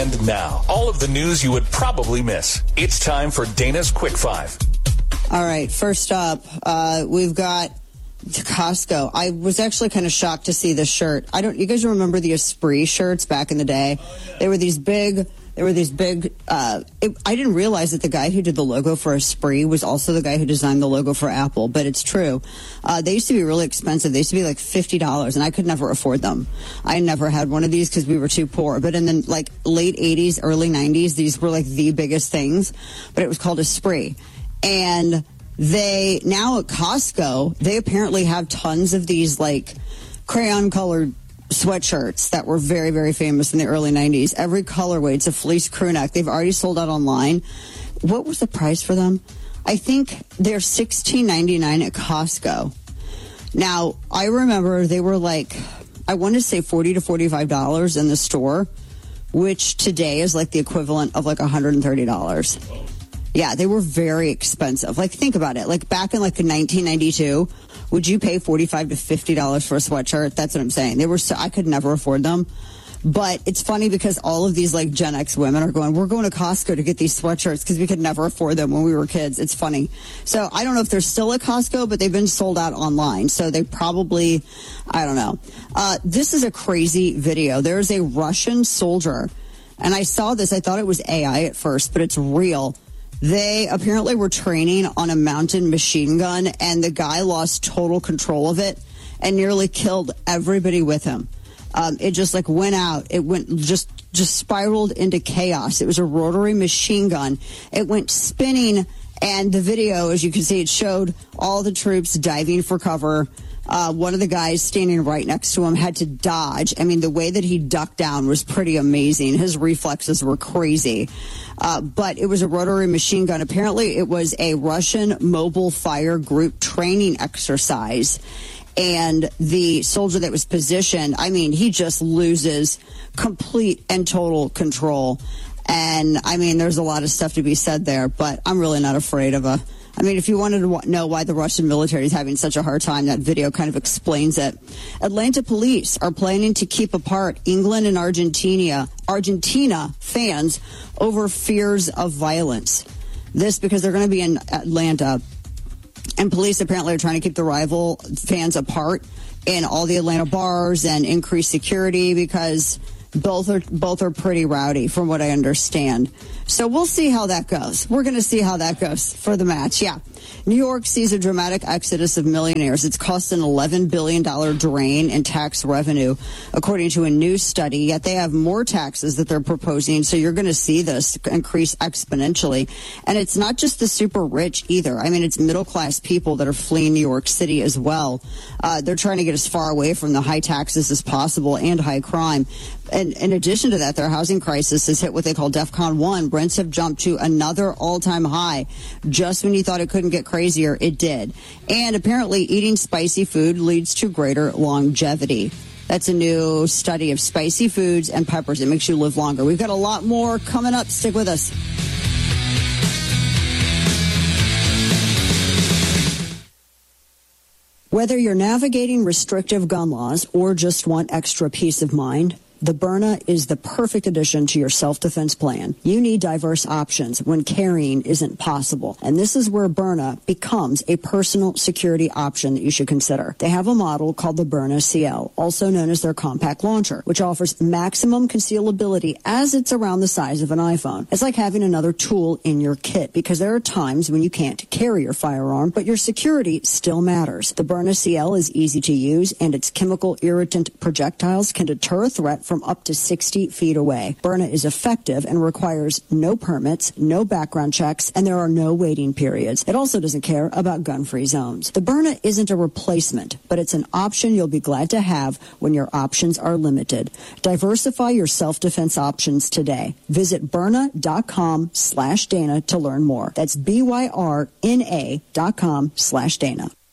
And now, all of the news you would probably miss. It's time for Dana's Quick Five. All right, first up, we've got Costco. I was actually kind of shocked to see this shirt. You guys remember the Esprit shirts back in the day? They were these big, I didn't realize that the guy who did the logo for Esprit was also the guy who designed the logo for Apple, but it's true. They used to be really expensive. They used to be like $50, and I could never afford them. I never had one of these because we were too poor. But in the late 80s, early 90s, these were the biggest things. But it was called Esprit. And now at Costco, they apparently have tons of these crayon-colored sweatshirts that were very, very famous in the early 90s. Every colorway. It's a fleece crew neck. They've already sold out online. What was the price for them? I think they're $16.99 at Costco. Now, I remember they were I want to say $40 to $45 in the store, which today is the equivalent of $130. Yeah, they were very expensive. Think about it. Back in 1992, would you pay $45 to $50 for a sweatshirt? That's what I'm saying. I could never afford them. But it's funny because all of these Gen X women are we're going to Costco to get these sweatshirts because we could never afford them when we were kids. It's funny. So I don't know if they're still at Costco, but they've been sold out online. So they probably, I don't know. This is a crazy video. There's a Russian soldier, and I saw this. I thought it was AI at first, but it's real. They apparently were training on a mountain machine gun, and the guy lost total control of it and nearly killed everybody with him. It just went out. It went just spiraled into chaos. It was a rotary machine gun. It went spinning, and the video, as you can see, it showed all the troops diving for cover. One of the guys standing right next to him had to dodge. I mean, the way that he ducked down was pretty amazing. His reflexes were crazy. But it was a rotary machine gun. Apparently, it was a Russian mobile fire group training exercise. And the soldier that was positioned, he just loses complete and total control. And, there's a lot of stuff to be said there, but I'm really not afraid of if you wanted to know why the Russian military is having such a hard time, that video kind of explains it. Atlanta police are planning to keep apart England and Argentina fans over fears of violence. This because they're going to be in Atlanta, and police apparently are trying to keep the rival fans apart in all the Atlanta bars and increase security because both are pretty rowdy from what I understand. So we'll see how that goes. We're going to see how that goes for the match. Yeah. New York sees a dramatic exodus of millionaires. It's cost an $11 billion drain in tax revenue, according to a new study. Yet they have more taxes that they're proposing. So you're going to see this increase exponentially. And it's not just the super rich either. It's middle-class people that are fleeing New York City as well. They're trying to get as far away from the high taxes as possible and high crime. And in addition to that, their housing crisis has hit what they call DEFCON 1. Rents have jumped to another all-time high. Just when you thought it couldn't get crazier, it did. And apparently eating spicy food leads to greater longevity. That's a new study of spicy foods and peppers. It makes you live longer. We've got a lot more coming up. Stick with us. Whether you're navigating restrictive gun laws or just want extra peace of mind, the Byrna is the perfect addition to your self-defense plan. You need diverse options when carrying isn't possible. And this is where Byrna becomes a personal security option that you should consider. They have a model called the Byrna CL, also known as their compact launcher, which offers maximum concealability as it's around the size of an iPhone. It's like having another tool in your kit because there are times when you can't carry your firearm, but your security still matters. The Byrna CL is easy to use, and its chemical irritant projectiles can deter a threat from up to 60 feet away. Byrna is effective and requires no permits, no background checks, and there are no waiting periods. It also doesn't care about gun-free zones. The Byrna isn't a replacement, but it's an option you'll be glad to have when your options are limited. Diversify your self-defense options today. Visit Byrna.com/Dana to learn more. That's BYRNA.com/Dana.